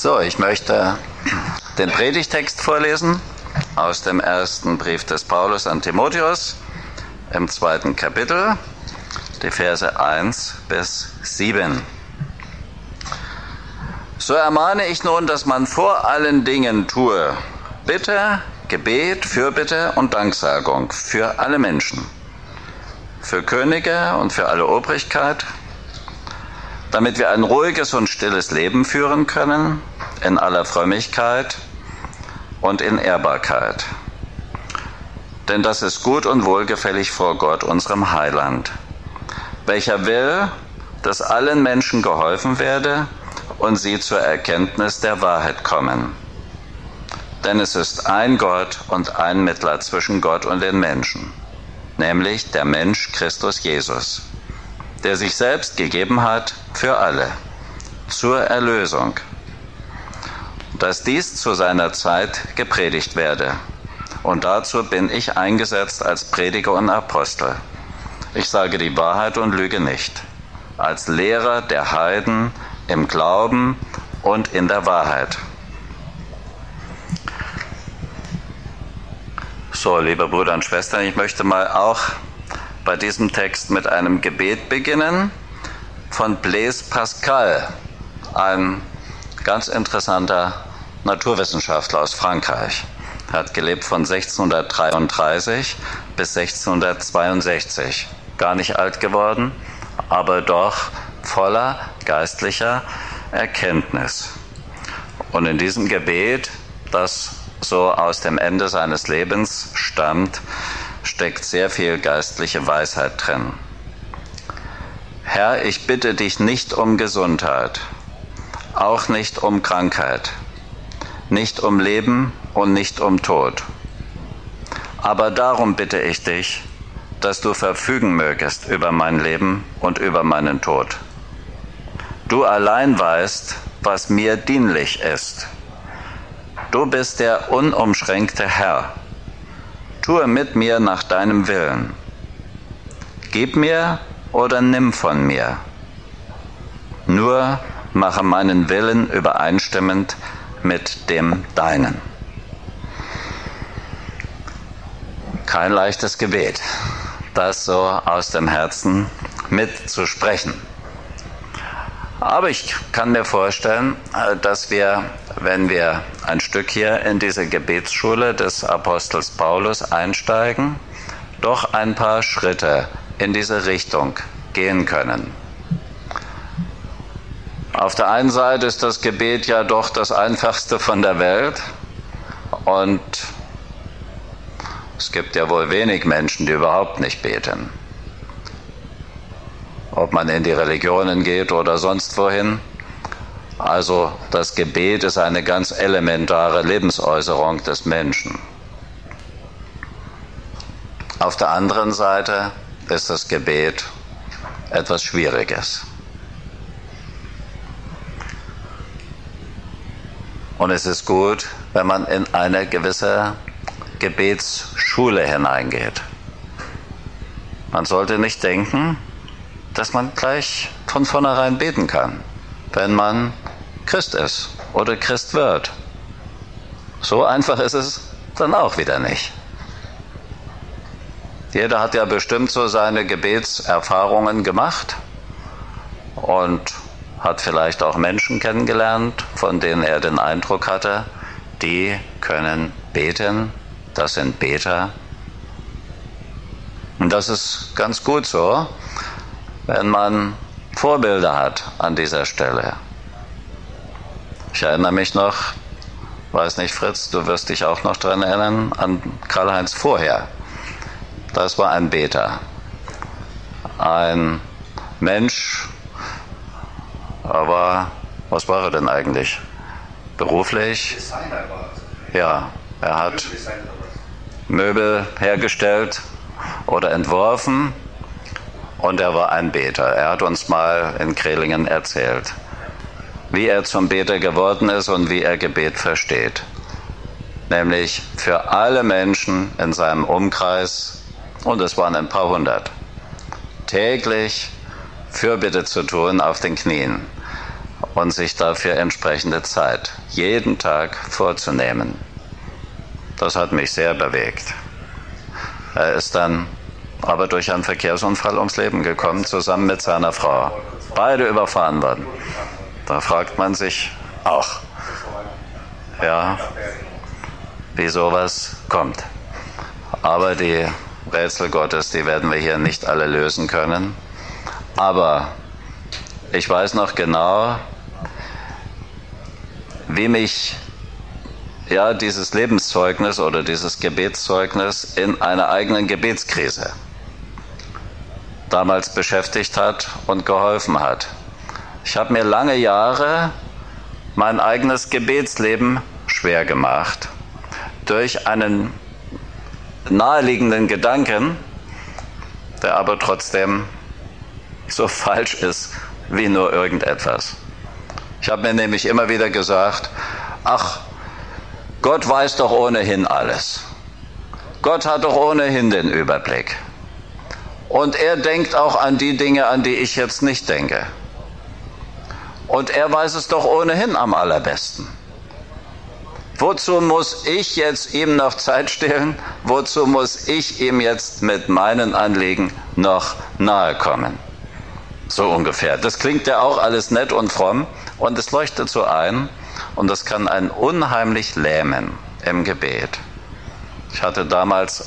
So, ich möchte den Predigtext vorlesen aus dem ersten Brief des Paulus an Timotheus im 2. Kapitel, die Verse 1 bis 7. So ermahne ich nun, dass man vor allen Dingen tue Bitte, Gebet, Fürbitte und Danksagung für alle Menschen, für Könige und für alle Obrigkeit, damit wir ein ruhiges und stilles Leben führen können, in aller Frömmigkeit und in Ehrbarkeit. Denn das ist gut und wohlgefällig vor Gott, unserem Heiland, welcher will, dass allen Menschen geholfen werde und sie zur Erkenntnis der Wahrheit kommen. Denn es ist ein Gott und ein Mittler zwischen Gott und den Menschen, nämlich der Mensch Christus Jesus, der sich selbst gegeben hat für alle, zur Erlösung, dass dies zu seiner Zeit gepredigt werde. Und dazu bin ich eingesetzt als Prediger und Apostel. Ich sage die Wahrheit und lüge nicht, als Lehrer der Heiden im Glauben und in der Wahrheit. So, liebe Brüder und Schwestern, ich möchte mal auch bei diesem Text mit einem Gebet beginnen von Blaise Pascal, ein ganz interessanter Naturwissenschaftler aus Frankreich. Er hat gelebt von 1633 bis 1662. Gar nicht alt geworden, aber doch voller geistlicher Erkenntnis. Und in diesem Gebet, das so aus dem Ende seines Lebens stammt, steckt sehr viel geistliche Weisheit drin. Herr, ich bitte dich nicht um Gesundheit, auch nicht um Krankheit, nicht um Leben und nicht um Tod. Aber darum bitte ich dich, dass du verfügen mögest über mein Leben und über meinen Tod. Du allein weißt, was mir dienlich ist. Du bist der unumschränkte Herr. Tue mit mir nach deinem Willen. Gib mir oder nimm von mir. Nur mache meinen Willen übereinstimmend mit dem deinen. Kein leichtes Gebet, das so aus dem Herzen mitzusprechen. Aber ich kann mir vorstellen, dass wir, wenn wir ein Stück hier in diese Gebetsschule des Apostels Paulus einsteigen, doch ein paar Schritte in diese Richtung gehen können. Auf der einen Seite ist das Gebet ja doch das Einfachste von der Welt und es gibt ja wohl wenig Menschen, die überhaupt nicht beten. Ob man in die Religionen geht oder sonst wohin. Also das Gebet ist eine ganz elementare Lebensäußerung des Menschen. Auf der anderen Seite ist das Gebet etwas Schwieriges. Und es ist gut, wenn man in eine gewisse Gebetsschule hineingeht. Man sollte nicht denken, dass man gleich von vornherein beten kann, wenn man Christ ist oder Christ wird. So einfach ist es dann auch wieder nicht. Jeder hat ja bestimmt so seine Gebetserfahrungen gemacht und hat vielleicht auch Menschen kennengelernt, von denen er den Eindruck hatte, die können beten, das sind Beter. Und das ist ganz gut so, wenn man Vorbilder hat an dieser Stelle. Ich erinnere mich noch, weiß nicht, Fritz, du wirst dich auch noch daran erinnern, an Karl-Heinz Vorher. Das war ein Beter. Ein Mensch, aber was war er denn eigentlich? Beruflich? Designer war er. Ja, er hat Möbel hergestellt oder entworfen. Und er war ein Beter. Er hat uns mal in Krehlingen erzählt, wie er zum Beter geworden ist und wie er Gebet versteht. Nämlich für alle Menschen in seinem Umkreis, und es waren ein paar hundert, täglich Fürbitte zu tun auf den Knien und sich dafür entsprechende Zeit jeden Tag vorzunehmen. Das hat mich sehr bewegt. Er ist dann aber durch einen Verkehrsunfall ums Leben gekommen, zusammen mit seiner Frau. Beide überfahren worden. Da fragt man sich auch, ja, wie sowas kommt. Aber die Rätsel Gottes, die werden wir hier nicht alle lösen können. Aber ich weiß noch genau, wie mich dieses Lebenszeugnis oder dieses Gebetszeugnis in einer eigenen Gebetskrise damals beschäftigt hat und geholfen hat. Ich habe mir lange Jahre mein eigenes Gebetsleben schwer gemacht durch einen naheliegenden Gedanken, der aber trotzdem so falsch ist wie nur irgendetwas. Ich habe mir nämlich immer wieder gesagt, ach, Gott weiß doch ohnehin alles. Gott hat doch ohnehin den Überblick. Und er denkt auch an die Dinge, an die ich jetzt nicht denke. Und er weiß es doch ohnehin am allerbesten. Wozu muss ich jetzt ihm noch Zeit stehlen? Wozu muss ich ihm jetzt mit meinen Anliegen noch nahe kommen? So ungefähr. Das klingt ja auch alles nett und fromm und es leuchtet so ein und das kann einen unheimlich lähmen im Gebet. Ich hatte damals